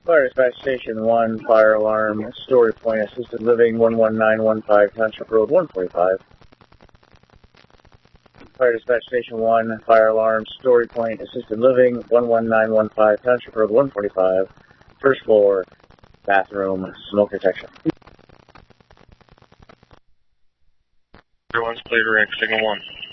Fire Dispatch Station 1, fire alarm, Story Point, assisted living, 11915, Township Road 145. Fire Dispatch Station 1, fire alarm, Story Point, assisted living, 11915, Township Road 145. First floor, bathroom, smoke detection. Everyone's clear to rank, signal 1.